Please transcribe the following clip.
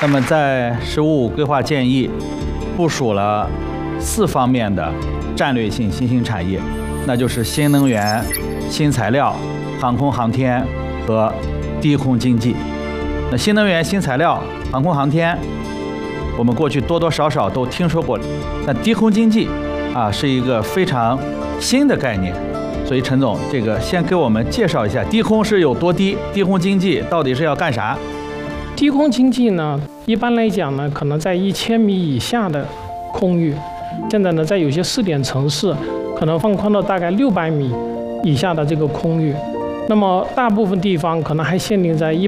那么在“十五五”规划建议部署了4方面的战略性新兴产业，那就是新能源、新材料、航空航天和低空经济。那新能源、新材料、航空航天，我们过去多多少少都听说过。那低空经济是一个非常新的概念，所以陈总，这个先给我们介绍一下低空是有多低，低空经济到底是要干啥？ 低空经济呢，一般来讲呢，可能在1000米以下的空域。现在呢，在有些试点城市，可能放宽到大概600米以下的这个空域。那么大部分地方可能还限定在